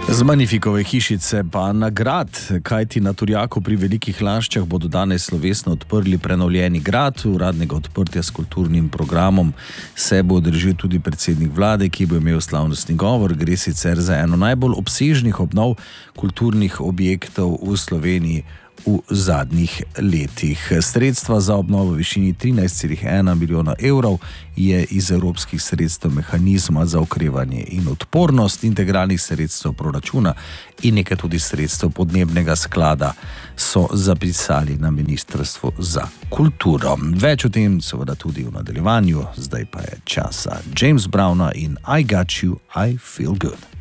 Z Magnifikove hišice pa nagrad, kajti na Turjaku pri Velikih Laščah bodo danes slovesno odprli prenovljeni grad. Uradnega odprtja s kulturnim programom se bo udeležil tudi predsednik vlade, ki bo imel slavnostni govor. Gre sicer za eno najbolj obsežnih obnov kulturnih objektov v Sloveniji v zadnjih letih. Sredstva za obnovo v višini 13,1 milijona evrov je iz evropskih sredstev mehanizma za okrevanje in odpornost, integralnih sredstev proračuna in nekaj tudi sredstev podnebnega sklada, so zapisali na Ministrstvu za kulturo. Več o tem seveda tudi v nadaljevanju, zdaj pa je časa James Browna in I Got You, I Feel Good.